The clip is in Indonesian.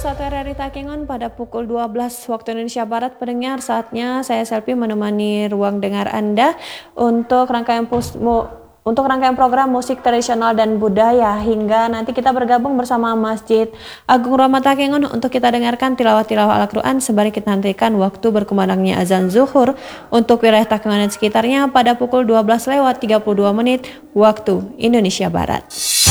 1 RRI Takengon pada pukul 12 waktu Indonesia Barat. Pendengar, saatnya saya Selfie menemani ruang dengar Anda untuk rangkaian program musik tradisional dan budaya, hingga nanti kita bergabung bersama Masjid Agung Rahmat Takengon untuk kita dengarkan tilawah-tilawah Al-Quran sembari kita nantikan waktu berkumandangnya azan zuhur untuk wilayah Takengon dan sekitarnya pada pukul 12:32 waktu Indonesia Barat.